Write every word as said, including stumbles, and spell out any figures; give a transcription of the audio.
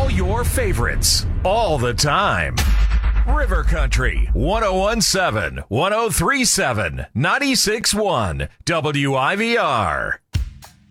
All your favorites, all the time. River Country, one oh one seven, one oh three seven, ninety-six point one, W I V R.